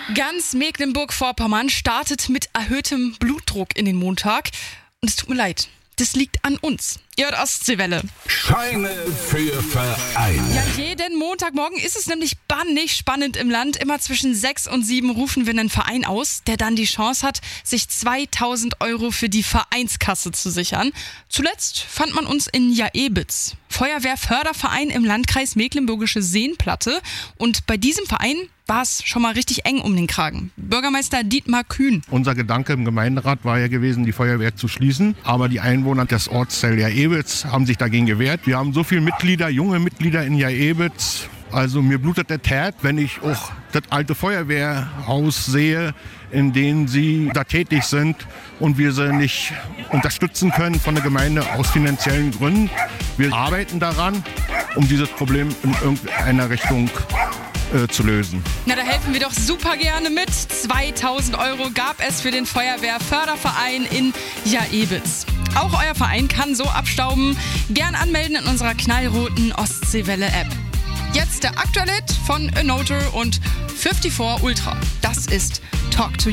Ganz Mecklenburg-Vorpommern startet mit erhöhtem Blutdruck in den Montag. Und es tut mir leid, das liegt an uns. Ihr hört Ostseewelle. Scheine für Vereine. Ja, jeden Montagmorgen ist es nämlich bannig spannend im Land. Immer zwischen 6 und 7 rufen wir einen Verein aus, der dann die Chance hat, sich 2.000 Euro für die Vereinskasse zu sichern. Zuletzt fand man uns in Jaebitz, Feuerwehrförderverein im Landkreis Mecklenburgische Seenplatte. Und bei diesem Verein war es schon mal richtig eng um den Kragen. Bürgermeister Dietmar Kühn. Unser Gedanke im Gemeinderat war ja gewesen, die Feuerwehr zu schließen. Aber die Einwohner des Ortsteils Jaebitz haben sich dagegen gewehrt. Wir haben so viele Mitglieder, junge Mitglieder in Jaebitz. Also mir blutet der Tat, wenn ich auch das alte Feuerwehrhaus sehe, in dem sie da tätig sind und wir sie nicht unterstützen können von der Gemeinde aus finanziellen Gründen. Wir arbeiten daran, um dieses Problem in irgendeiner Richtung zu lösen. Na, da helfen wir doch super gerne mit. 2.000 Euro gab es für den Feuerwehrförderverein in Jaebitz. Auch euer Verein kann so abstauben. Gern anmelden in unserer knallroten Ostseewelle-App. Jetzt der aktuelle Hit von A Noter und 54 Ultra. Das ist Talk to You.